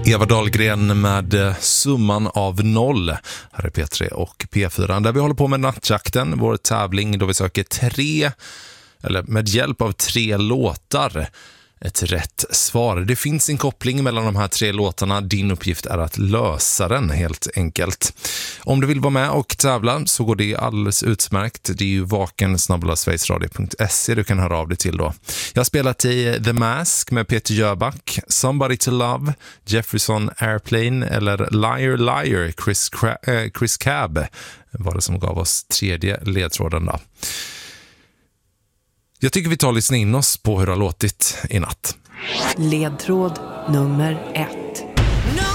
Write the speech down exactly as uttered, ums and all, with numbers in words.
Eva Dahlgren med Summan av noll. Här är P tre och P fyra där vi håller på med nattjakten, vår tävling då vi söker tre, eller med hjälp av tre låtar, ett rätt svar. Det finns en koppling mellan de här tre låtarna. Din uppgift är att lösa den helt enkelt. Om du vill vara med och tävla så går det alldeles utmärkt. Det är ju vaken snabel-a sverigesradio punkt se du kan höra av dig till då. Jag har spelat i The Mask med Peter Jöback, Somebody to Love, Jefferson Airplane eller Liar Liar, Chris, Cra- äh, Chris Cab var det som gav oss tredje ledtråden då. Jag tycker vi tar och lyssna in oss på hur det har låtit i natt. Ledtråd nummer ett. No